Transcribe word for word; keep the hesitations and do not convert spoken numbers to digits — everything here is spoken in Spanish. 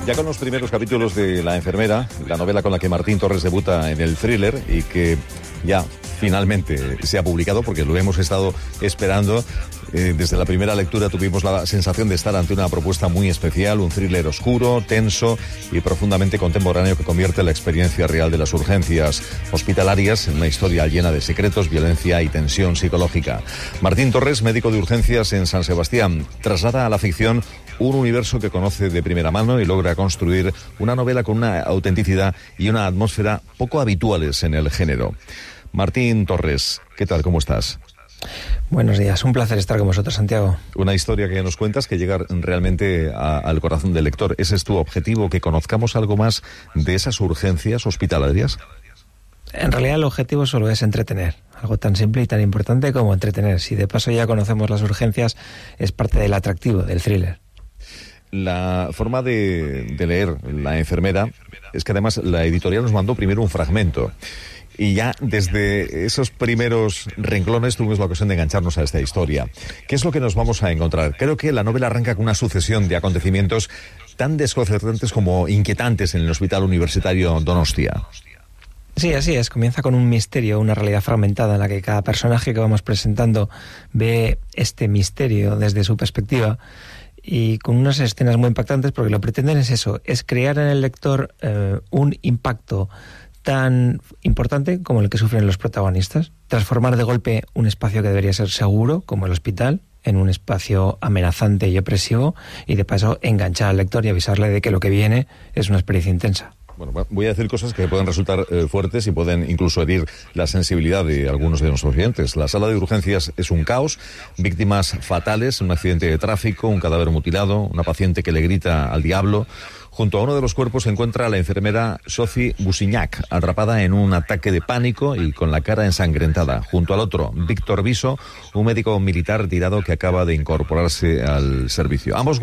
Ya con los primeros capítulos de La enfermera, la novela con la que Martín Torres debuta en el thriller y que ya finalmente se ha publicado porque lo hemos estado esperando. Eh, desde la primera lectura tuvimos la sensación de estar ante una propuesta muy especial, un thriller oscuro, tenso y profundamente contemporáneo que convierte la experiencia real de las urgencias hospitalarias en una historia llena de secretos, violencia y tensión psicológica. Martín Torres, médico de urgencias en San Sebastián, traslada a la ficción un universo que conoce de primera mano y logra construir una novela con una autenticidad y una atmósfera poco habituales en el género. Martín Torres, ¿qué tal? ¿Cómo estás? Buenos días, un placer estar con vosotros, Santiago. Una historia que nos cuentas que llega realmente a, al corazón del lector. ¿Ese es tu objetivo, que conozcamos algo más de esas urgencias hospitalarias? En realidad el objetivo solo es entretener, algo tan simple y tan importante como entretener. Si de paso ya conocemos las urgencias, es parte del atractivo del thriller. La forma de, de leer La enfermera es que además la editorial nos mandó primero un fragmento. Y ya desde esos primeros renglones tuvimos la ocasión de engancharnos a esta historia. ¿Qué es lo que nos vamos a encontrar? Creo que la novela arranca con una sucesión de acontecimientos tan desconcertantes como inquietantes en el Hospital Universitario Donostia. Sí, así es. Comienza con un misterio, una realidad fragmentada en la que cada personaje que vamos presentando ve este misterio desde su perspectiva y con unas escenas muy impactantes, porque lo que pretenden es eso, es crear en el lector eh, un impacto tan importante como el que sufren los protagonistas, transformar de golpe un espacio que debería ser seguro, como el hospital, en un espacio amenazante y opresivo, y de paso enganchar al lector y avisarle de que lo que viene es una experiencia intensa. Bueno, voy a decir cosas que pueden resultar eh, fuertes y pueden incluso herir la sensibilidad de algunos de nuestros oyentes. La sala de urgencias es un caos, víctimas fatales, un accidente de tráfico, un cadáver mutilado, una paciente que le grita al diablo. Junto a uno de los cuerpos se encuentra la enfermera Sophie Busignac, atrapada en un ataque de pánico y con la cara ensangrentada. Junto al otro, Víctor Viso, un médico militar tirado que acaba de incorporarse al servicio. Ambos